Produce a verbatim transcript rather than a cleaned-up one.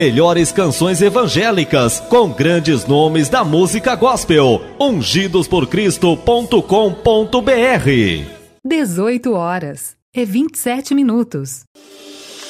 Melhores canções evangélicas com grandes nomes da música gospel. ungidos por cristo ponto com ponto br. dezoito horas e vinte e sete minutos.